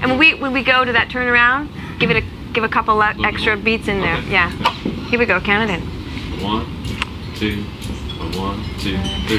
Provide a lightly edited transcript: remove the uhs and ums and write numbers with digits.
And when we go to that turnaround, give a couple extra beats in there. Okay. Yeah. Here we go. Count it in. 1, 2, 1, 2, 3.